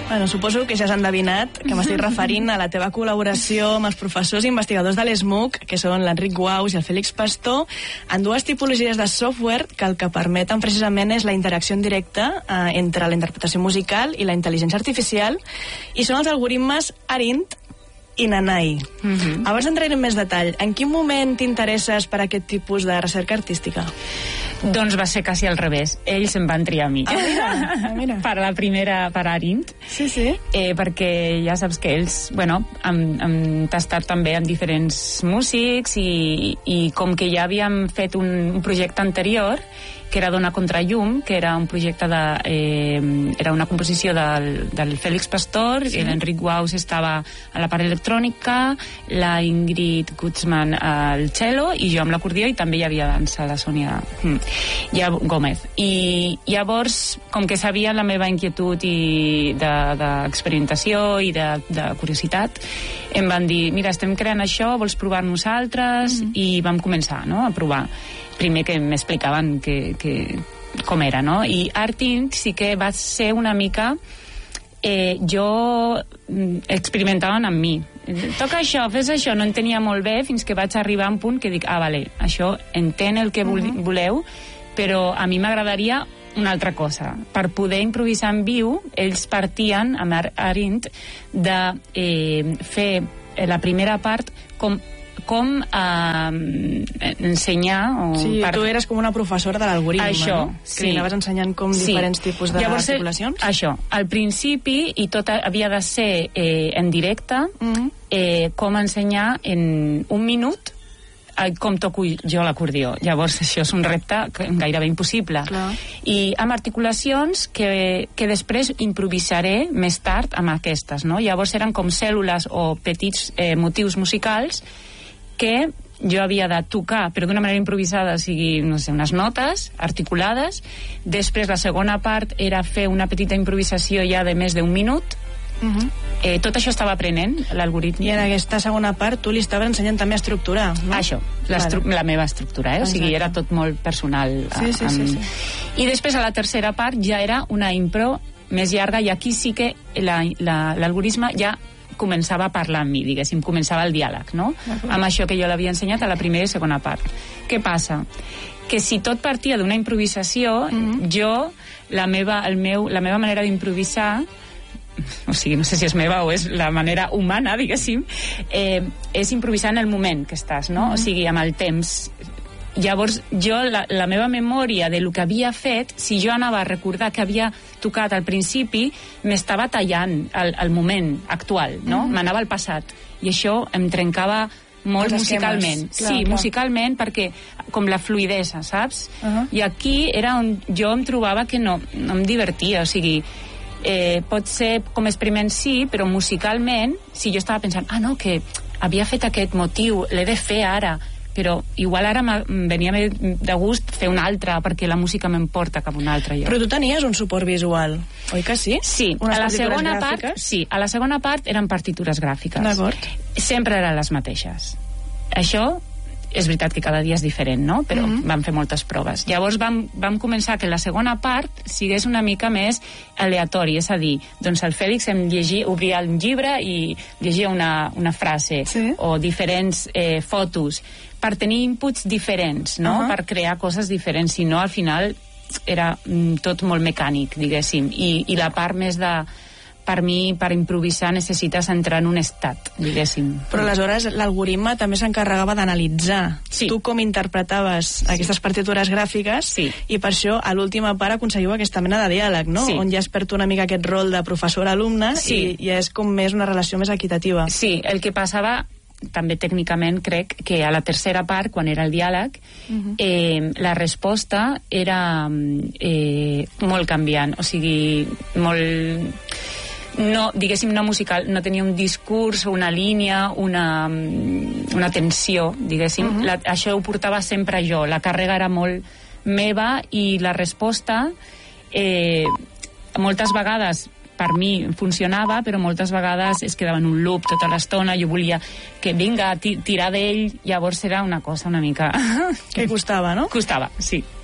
Bueno, suposo que ja s'ha endevinat que m'estic referint a la teva col·laboració amb els professors investigadors de l'ESMUC, que són l'Enric Guaus i el Fèlix Pastor, en dues tipologies de software que el que permeten precisament és la interacció en directe entre la interpretació musical i la intel·ligència artificial, i són els algoritmes ARINT i Nanai. Abans d'entrar en més detall, en quin moment t'interesses per aquest tipus de recerca artística? Doncs va ser quasi al revés. Ells em van triar a mi. Mira. Per la primera, per Arint. Sí. Perquè ja saps que ells, han tastat també amb diferents músics i com que ja havíem fet un projecte anterior, que era Dona contra llum, que era un projecte era una composició del Fèlix Pastor, i l'Enric Guaus estava a la part electrònica, la Ingrid Guzman al cello, i jo amb l'acordió, i també hi havia dansa, la Sònia Gómez. I llavors, com que sabia la meva inquietud d'experimentació i de curiositat, em van dir, mira, estem creant això, vols provar nosaltres? I vam començar, no?, a provar. Primer que m'explicaven com era, no? I Arint sí que va ser una mica... jo experimentaven amb mi. Toca això, fes això, no entenia molt bé fins que vaig arribar a un punt que dic, vale, això entén el que voleu, però a mi m'agradaria una altra cosa. Per poder improvisar en viu, ells partien amb Arint de fer la primera part com ensenyar... Tu eres com una professora de l'algoritme, això, no? Que li anaves ensenyant diferents tipus de articulacions. Això, al principi, i tot havia de ser en directe, com ensenyar en un minut com toco jo l'acordió. Llavors això és un repte gairebé impossible. Clar. I amb articulacions que després improvisaré més tard amb aquestes, no? Llavors eren com cèl·lules o petits motius musicals que jo havia de tocar, però d'una manera improvisada, o sigui, no sé, unes notes articulades. Després la segona part era fer una petita improvisació ja de més d'un minut. Tot això estava aprenent l'algoritme. I en aquesta segona part tu li estaves ensenyant també a estructurar, no? Això, la meva estructura, o sigui, era tot molt personal. Sí. I després a la tercera part ja era una impro més llarga, i aquí sí que l'algoritme ja començava a parlar amb mi, diguéssim, començava el diàleg, no? Amb això que jo l'havia ensenyat a la primera i segona part. Què passa? Que si tot partia d'una improvisació, jo, la meva manera d'improvisar, o sigui, no sé si és meva o és la manera humana, diguéssim, és improvisar en el moment que estàs, no? O sigui, amb el temps. Llavors, jo, la meva memòria de lo que havia fet, si jo anava a recordar que havia tocat al principi, m'estava tallant el moment actual, no? M'anava al passat. I això em trencava molt musicalment. Sí, musicalment, perquè com la fluidesa, saps? I aquí era on jo em trobava que no em divertia, o sigui, pot ser com experiment sí, però musicalment, si jo estava pensant, no, que havia fet aquest motiu, l'he de fer ara, però igual ara venia de gust fer una altra, perquè la música m'emporta cap a un altre lloc. Però tu tenies un suport visual, oi que sí? Sí, a la segona part eren partitures gràfiques. D'acord. Sempre eren les mateixes. Això és veritat que cada dia és diferent, no? Però vam fer moltes proves. Llavors vam començar que la segona part sigués una mica més aleatori, és a dir, doncs el Fèlix obria el llibre i llegia una frase, o diferents fotos, per tenir inputs diferents, no? Per crear coses diferents, si no al final era tot molt mecànic, diguéssim, i la part més de... Per mi, per improvisar, necessites entrar en un estat, diguéssim. Però aleshores l'algoritme també s'encarregava d'analitzar tu com interpretaves aquestes partitures gràfiques, i per això a l'última part aconseguiu aquesta mena de diàleg, no? On ja es perd una mica aquest rol de professor-alumne i ja és com més una relació més equitativa. Sí, el que passava també tècnicament crec que a la tercera part, quan era el diàleg, la resposta era molt canviant, o sigui, molt... no, diguéssim, no musical, no tenia un discurs, una línia, una tensió, diguéssim. Això ho portava sempre jo, la càrrega era molt meva i la resposta moltes vegades per mi funcionava, però moltes vegades es quedava en un loop tota l'estona, jo volia que vinga, tirar d'ell, llavors era una cosa una mica... Que costava, no? Costava, sí.